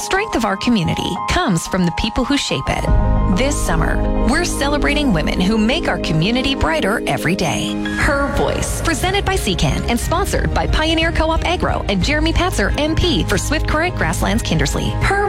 strength of our community comes from the people who shape it. This summer, we're celebrating women who make our community brighter every day. Her Voice, presented by CCAN and sponsored by Pioneer Co-op Agro and Jeremy Patzer, MP for Swift Current Grasslands Kindersley. Her